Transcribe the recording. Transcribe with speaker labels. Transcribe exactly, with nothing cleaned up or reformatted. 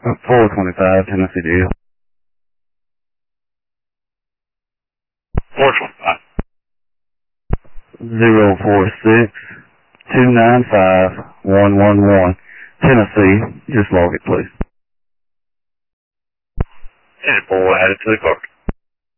Speaker 1: four twenty-five, Tennessee deal.
Speaker 2: four twenty-five.
Speaker 1: zero four six, two nine five, one one one. Tennessee, just log it, please.
Speaker 2: ten four, added to the card.